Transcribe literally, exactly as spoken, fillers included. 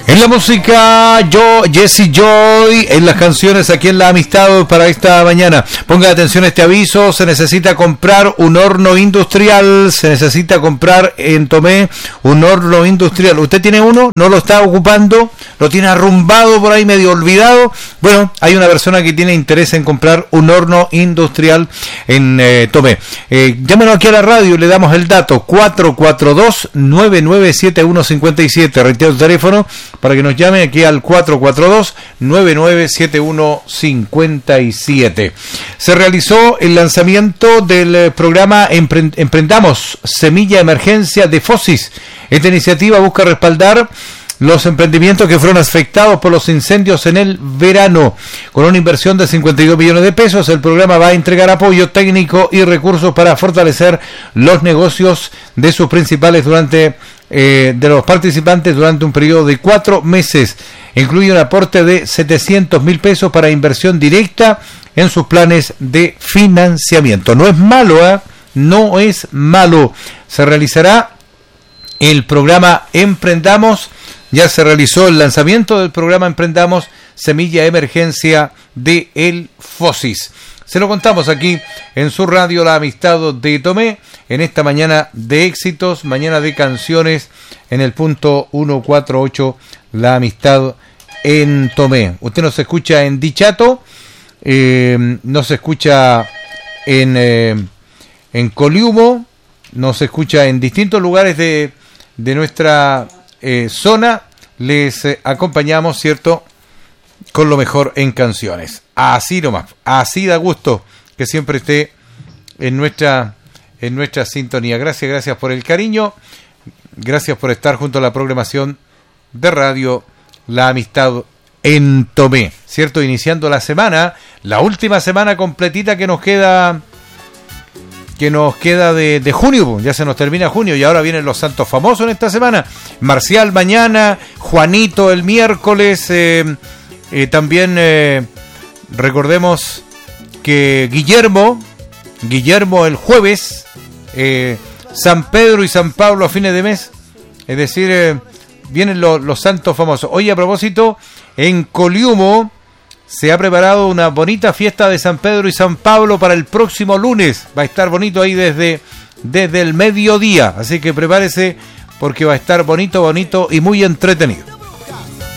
En la música, yo, Jesse Joy, en las canciones aquí en La Amistad para esta mañana. Ponga atención a este aviso, se necesita comprar un horno industrial, se necesita comprar en Tomé un horno industrial. ¿Usted tiene uno? ¿No lo está ocupando? ¿Lo tiene arrumbado por ahí medio olvidado? Bueno, hay una persona que tiene interés en comprar un horno industrial en eh, Tomé. Eh, llámenos aquí a la radio y le damos el dato, cuatro cuatro dos, nueve nueve siete uno cinco siete, reitero el teléfono, para que nos llame aquí al cuatro cuatro dos, nueve nueve siete uno cinco siete. Se realizó el lanzamiento del programa Empre- Emprendamos, Semilla Emergencia de Fosis. Esta iniciativa busca respaldar los emprendimientos que fueron afectados por los incendios en el verano. Con una inversión de cincuenta y dos millones de pesos, el programa va a entregar apoyo técnico y recursos para fortalecer los negocios de sus principales durante eh, de los participantes durante un periodo de cuatro meses. Incluye un aporte de setecientos mil pesos para inversión directa en sus planes de financiamiento. No es malo, ¿eh? No es malo. Se realizará el programa Emprendamos. Ya se realizó el lanzamiento del programa Emprendamos, Semilla Emergencia de el Fosis. Se lo contamos aquí en su radio La Amistad de Tomé, en esta mañana de éxitos, mañana de canciones, en el punto ciento cuarenta y ocho, La Amistad en Tomé. Usted nos escucha en Dichato, eh, nos escucha en, eh, en Coliumo, nos escucha en distintos lugares de, de nuestra Eh, zona. Les eh, acompañamos, ¿cierto?, con lo mejor en canciones. Así nomás, así da gusto que siempre esté en nuestra en nuestra sintonía. Gracias, gracias por el cariño, gracias por estar junto a la programación de radio La Amistad en Tomé, ¿cierto? Iniciando la semana, la última semana completita que nos queda que nos queda de, de junio, ya se nos termina junio y ahora vienen los santos famosos en esta semana. Marcial mañana, Juanito el miércoles, eh, eh, también eh, recordemos que Guillermo, Guillermo el jueves, eh, San Pedro y San Pablo a fines de mes, es decir, eh, vienen los, los santos famosos. Hoy a propósito, en Coliumo se ha preparado una bonita fiesta de San Pedro y San Pablo para el próximo lunes. Va a estar bonito ahí desde, desde el mediodía. Así que prepárese porque va a estar bonito, bonito y muy entretenido.